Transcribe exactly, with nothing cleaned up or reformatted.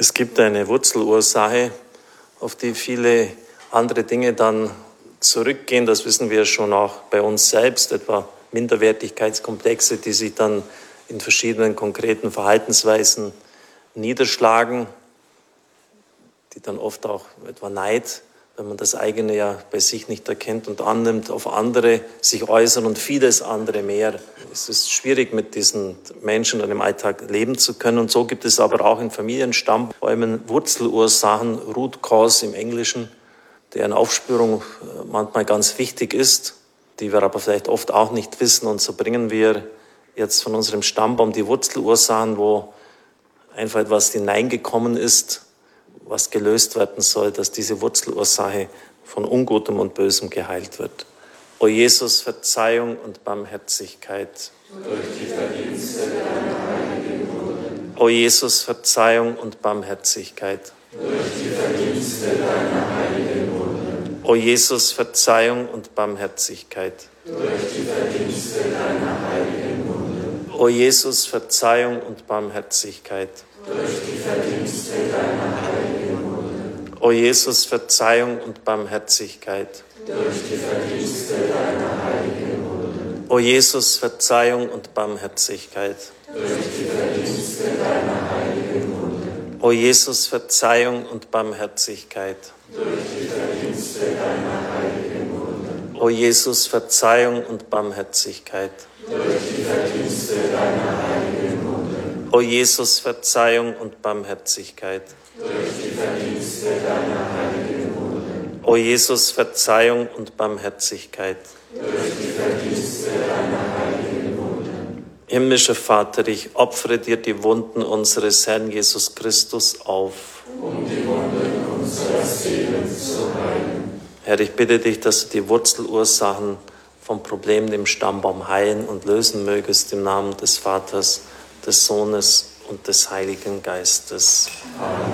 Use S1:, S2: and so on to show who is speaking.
S1: Es gibt eine Wurzelursache, auf die viele andere Dinge dann zurückgehen. Das wissen wir schon auch bei uns selbst, etwa Minderwertigkeitskomplexe, die sich dann in verschiedenen konkreten Verhaltensweisen niederschlagen, die dann oft auch etwa Neid, wenn man das eigene ja bei sich nicht erkennt und annimmt, auf andere sich äußern und vieles andere mehr. Es ist schwierig, mit diesen Menschen dann im Alltag leben zu können. Und so gibt es aber auch in Familienstammbäumen Wurzelursachen, Root Cause im Englischen, deren Aufspürung manchmal ganz wichtig ist, die wir aber vielleicht oft auch nicht wissen. Und so bringen wir jetzt von unserem Stammbaum die Wurzelursachen, wo einfach etwas hineingekommen ist, was gelöst werden soll, dass diese Wurzelursache von Ungutem und Bösem geheilt wird. O Jesus, Verzeihung und Barmherzigkeit.
S2: Durch die Verdienste deiner heiligen Wunden.
S1: O Jesus, Verzeihung und Barmherzigkeit.
S2: Durch die Verdienste deiner heiligen Wunden.
S1: O Jesus, Verzeihung und Barmherzigkeit.
S2: Durch die Verdienste deiner heiligen Wunden.
S1: O Jesus, Verzeihung und Barmherzigkeit.
S2: Durch die Verdienste deiner heiligen Wunden.
S1: O Jesus, Verzeihung und Barmherzigkeit.
S2: Durch die Verdienste deiner heiligen Wunden.
S1: O Jesus, Verzeihung und Barmherzigkeit.
S2: Durch die Verdienste deiner heiligen Wunden.
S1: O Jesus, Verzeihung und Barmherzigkeit.
S2: Durch die Verdienste deiner heiligen Wunden.
S1: O Jesus, Verzeihung und Barmherzigkeit.
S2: Durch die Verdienste deiner heiligen Wunden.
S1: O Jesus, Verzeihung und Barmherzigkeit.
S2: Durch die Verdienste deiner heiligen Wunden.
S1: O Jesus, Verzeihung und Barmherzigkeit.
S2: Durch die Verdienste deiner heiligen Wunden.
S1: Himmlischer Vater, ich opfere dir die Wunden unseres Herrn Jesus Christus auf.
S2: Um die Wunden unserer Seelen zu heilen.
S1: Herr, ich bitte dich, dass du die Wurzelursachen von Problemen im Stammbaum heilen und lösen mögest im Namen des Vaters, des Sohnes und des Heiligen Geistes.
S2: Amen.